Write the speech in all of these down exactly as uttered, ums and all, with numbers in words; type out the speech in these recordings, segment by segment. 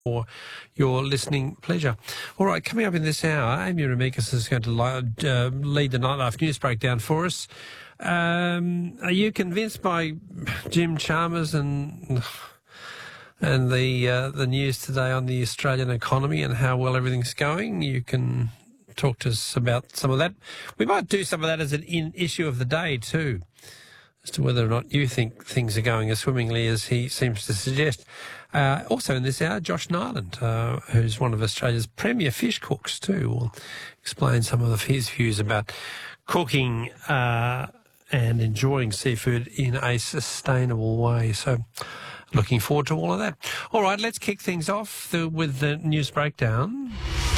for your listening pleasure. All right, coming up in this hour, Amy Remeikis is going to li- uh, lead the Nightlife News Breakdown for us. Um, are you convinced by Jim Chalmers and and the uh, the news today on the Australian economy and how well everything's going? You can talk to us about some of that. We might do some of that as an in issue of the day too, as to whether or not you think things are going as swimmingly as he seems to suggest. Uh, also in this hour, Josh Nyland, uh, who's one of Australia's premier fish cooks too, will explain some of his views about cooking uh, and enjoying seafood in a sustainable way. So looking forward to all of that. All right, let's kick things off the, with the news breakdown.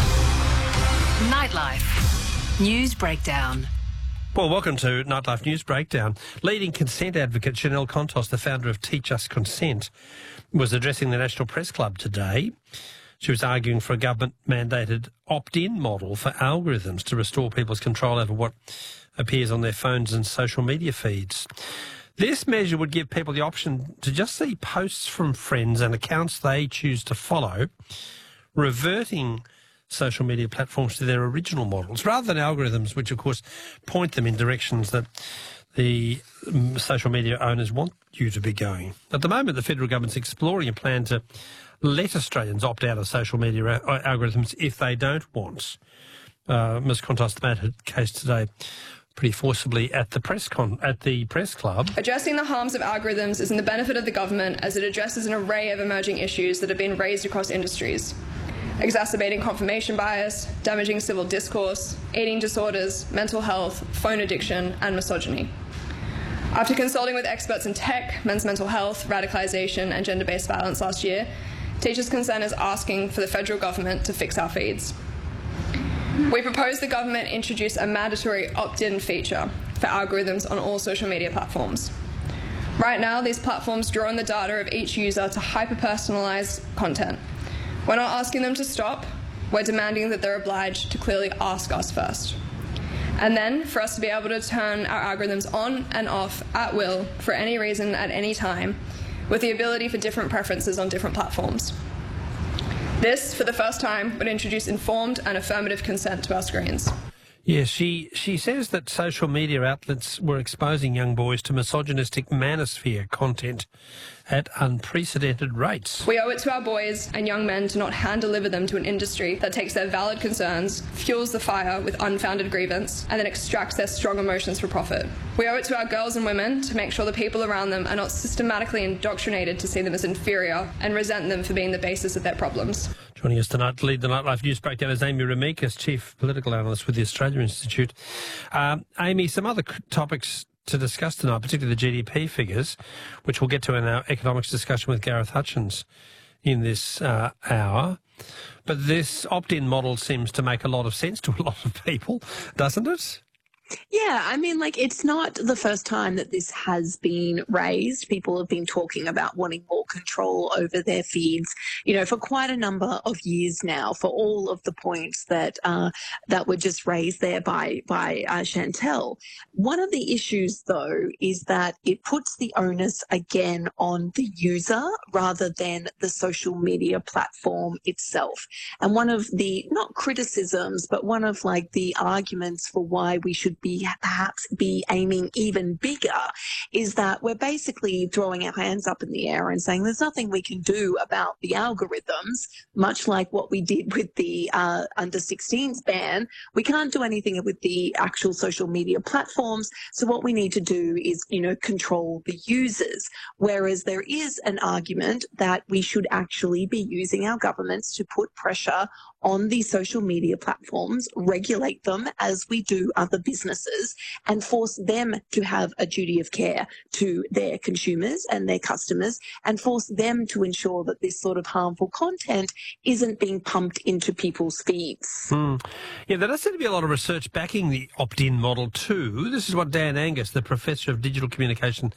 Nightlife News Breakdown. Well, welcome to Nightlife News Breakdown. Leading consent advocate Chanel Contos, the founder of Teach Us Consent, was addressing the National Press Club today. She was arguing for a government-mandated opt-in model for algorithms to restore people's control over what appears on their phones and social media feeds. This measure would give people the option to just see posts from friends and accounts they choose to follow, reverting social media platforms to their original models, rather than algorithms which, of course, point them in directions that the um, social media owners want you to be going. At the moment, the federal government's exploring a plan to let Australians opt out of social media a- algorithms if they don't want. Uh, Miz Contos made her case today pretty forcibly at the press con- at the press club. Addressing the harms of algorithms is in the benefit of the government as it addresses an array of emerging issues that have been raised across industries. Exacerbating confirmation bias, damaging civil discourse, eating disorders, mental health, phone addiction, and misogyny. After consulting with experts in tech, men's mental health, radicalisation, and gender-based violence last year, Teachers Consent is asking for the federal government to fix our feeds. We propose the government introduce a mandatory opt-in feature for algorithms on all social media platforms. Right now, these platforms draw on the data of each user to hyper-personalise content. We're not asking them to stop, we're demanding that they're obliged to clearly ask us first. And then, for us to be able to turn our algorithms on and off at will, for any reason, at any time, with the ability for different preferences on different platforms. This, for the first time, would introduce informed and affirmative consent to our screens. Yes, she, she says that social media outlets were exposing young boys to misogynistic manosphere content at unprecedented rates. We owe it to our boys and young men to not hand-deliver them to an industry that takes their valid concerns, fuels the fire with unfounded grievance, and then extracts their strong emotions for profit. We owe it to our girls and women to make sure the people around them are not systematically indoctrinated to see them as inferior and resent them for being the basis of their problems. Joining us tonight to lead the Nightlife News Breakdown is Amy Remeikis, Chief Political Analyst with the Australia Institute. Um, Amy, some other c- topics to discuss tonight, particularly the G D P figures, which we'll get to in our economics discussion with Gareth Hutchins in this uh, hour. But this opt-in model seems to make a lot of sense to a lot of people, doesn't it? Yeah, I mean, like, it's not the first time that this has been raised. People have been talking about wanting more control over their feeds, you know, for quite a number of years now, for all of the points that uh, that were just raised there by, by uh, Chantel. One of the issues, though, is that it puts the onus again on the user rather than the social media platform itself. And one of the, not criticisms, but one of, like, the arguments for why we should be perhaps be aiming even bigger is that we're basically throwing our hands up in the air and saying there's nothing we can do about the algorithms, much like what we did with the uh, under sixteens ban. We can't do anything with the actual social media platforms. So what we need to do is, you know, control the users. Whereas there is an argument that we should actually be using our governments to put pressure on the social media platforms, regulate them as we do other businesses, and force them to have a duty of care to their consumers and their customers, and force them to ensure that this sort of harmful content isn't being pumped into people's feeds. Mm. Yeah, there does seem to be a lot of research backing the opt-in model too. This is what Dan Angus, the Professor of Digital Communication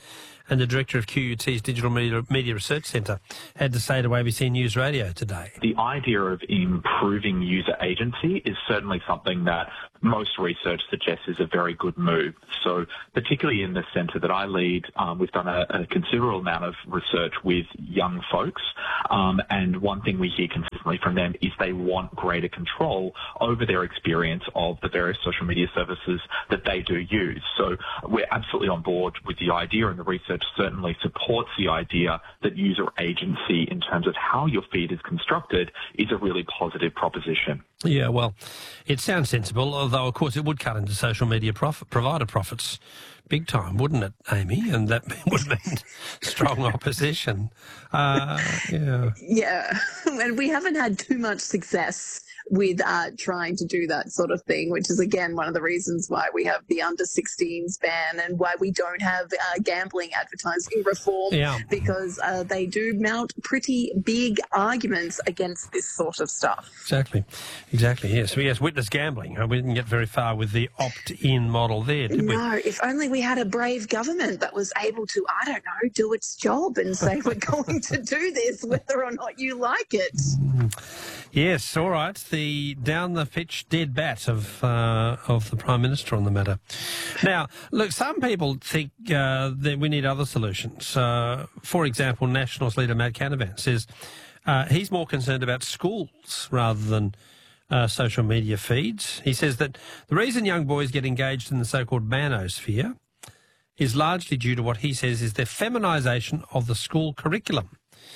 and the director of Q U T's Digital Media, Media Research Centre, had to say to A B C News Radio today. The idea of improving user agency is certainly something that most research suggests is a very good move. So particularly in the centre that I lead, um, we've done a, a considerable amount of research with young folks, um, and one thing we hear consistently from them is they want greater control over their experience of the various social media services that they do use. So we're absolutely on board with the idea, and the research certainly supports the idea that user agency in terms of how your feed is constructed is a really positive proposition. Yeah, well, it sounds sensible, although, of course, it would cut into social media profit, provider profits big time, wouldn't it, Amy? And that would mean strong opposition. Uh, yeah. Yeah, and we haven't had too much success with uh, trying to do that sort of thing, which is, again, one of the reasons why we have the under sixteens ban and why we don't have uh, gambling advertising reform, yeah. because uh, they do mount pretty big arguments against this sort of stuff. Exactly. Exactly, yes. Yes, witness gambling. We didn't get very far with the opt-in model there, did we? No, if only we had a brave government that was able to, I don't know, do its job and say we're going to do this whether or not you like it. Yes, all right. The down-the-pitch dead bat of uh, of the Prime Minister on the matter. Now, look, some people think uh, that we need other solutions. Uh, for example, Nationals leader Matt Canavan says uh, he's more concerned about schools rather than uh, social media feeds. He says that the reason young boys get engaged in the so-called manosphere is largely due to what he says is their feminisation of the school curriculum.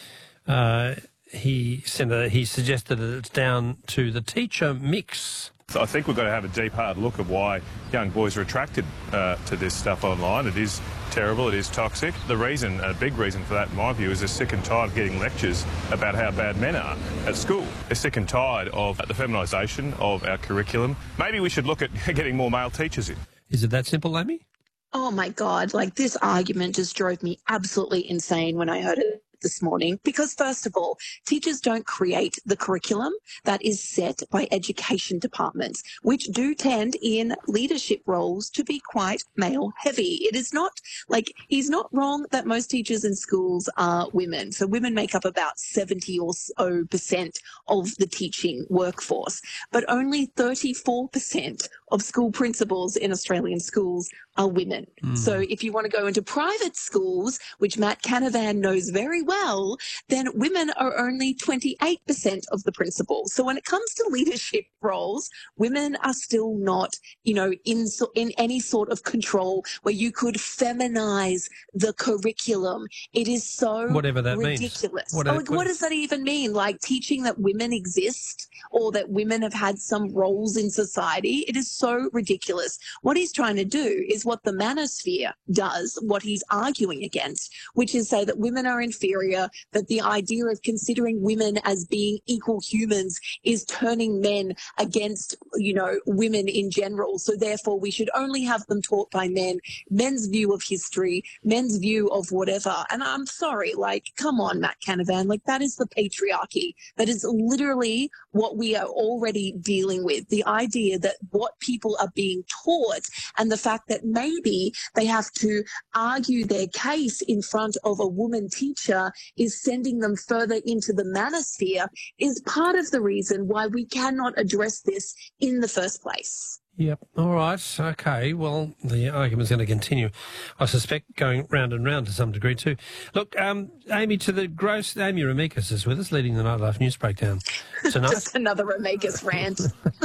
Uh, he, he suggested that it's down to the teacher mix. I think we've got to have a deep, hard look at why young boys are attracted uh, to this stuff online. It is terrible, it is toxic. The reason, a big reason for that, in my view, is they're sick and tired of getting lectures about how bad men are at school. They're sick and tired of the feminisation of our curriculum. Maybe we should look at getting more male teachers in. Is it that simple, Amy? Oh, my God. Like, this argument just drove me absolutely insane when I heard it this morning, because first of all, teachers don't create the curriculum. That is set by education departments, which do tend in leadership roles to be quite male heavy. It is not like, he's not wrong that most teachers in schools are women. So women make up about seventy or so percent of the teaching workforce, but only thirty-four percent of school principals in Australian schools are women. Mm. So if you want to go into private schools, which Matt Canavan knows very well, then women are only twenty-eight percent of the principals. So when it comes to leadership roles, women are still not, you know, in, so, in any sort of control where you could feminize the curriculum. It is so Whatever that ridiculous. Means. What, oh, what, what does that even mean? Like teaching that women exist or that women have had some roles in society? It is so ridiculous. What he's trying to do is what the manosphere does, what he's arguing against, which is say that women are inferior, that the idea of considering women as being equal humans is turning men against, you know, women in general. So therefore we should only have them taught by men, men's view of history, men's view of whatever. And I'm sorry, like, come on, Matt Canavan, like that is the patriarchy. That is literally what we are already dealing with. The idea that what people are being taught and the fact that maybe they have to argue their case in front of a woman teacher is sending them further into the manosphere is part of the reason why we cannot address this in the first place. Yep. All right. Okay. Well, the argument's going to continue, I suspect, going round and round to some degree too. Look, um, Amy, to the gross, Amy Ramekis is with us, leading the Nightlife News Breakdown tonight. Just another Ramekis rant.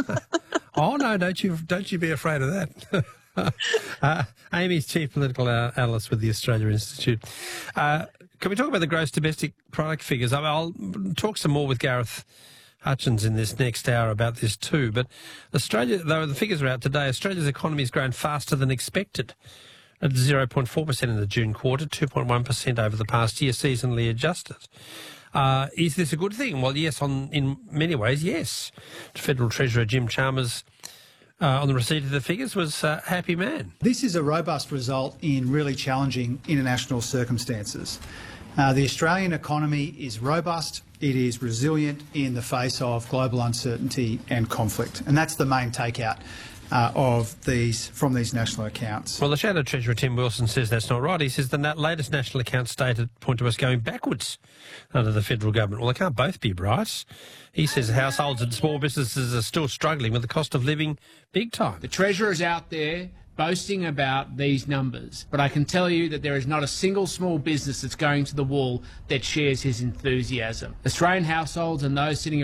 Oh no! Don't you don't you be afraid of that. uh, Amy's chief political analyst with the Australia Institute. Uh, can we talk about the gross domestic product figures? I mean, I'll talk some more with Gareth Hutchins in this next hour about this too. But Australia, though the figures are out today, Australia's economy has grown faster than expected at zero point four percent in the June quarter, two point one percent over the past year, seasonally adjusted. Uh, is this a good thing? Well, yes, on in many ways, yes. Federal Treasurer Jim Chalmers, Uh, on the receipt of the figures, was a uh, happy man. This is a robust result in really challenging international circumstances. Uh, the Australian economy is robust, it is resilient in the face of global uncertainty and conflict, and that's the main takeout uh, of these from these national accounts. Well, the Shadow Treasurer Tim Wilson says that's not right. He says the latest national accounts data point to us going backwards under the federal government. Well, they can't both be right. He says households and small businesses are still struggling with the cost of living big time. The Treasurer's out there boasting about these numbers, but I can tell you that there is not a single small business that's going to the wall that shares his enthusiasm. Australian households and those sitting